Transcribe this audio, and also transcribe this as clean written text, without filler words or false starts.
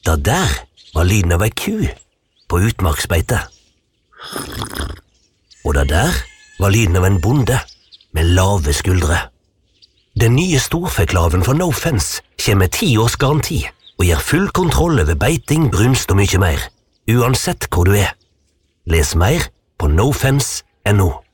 Da der var lyden av ei ku på utmarksbeite. Og da der var lyden av en bonde med lave skuldre. Den nye storfeklaven for No Fence kommer med 10 års garanti og gir full kontroll over beiting, brunst og mye mer, uansett hvor du er. Les mer på nofence.no.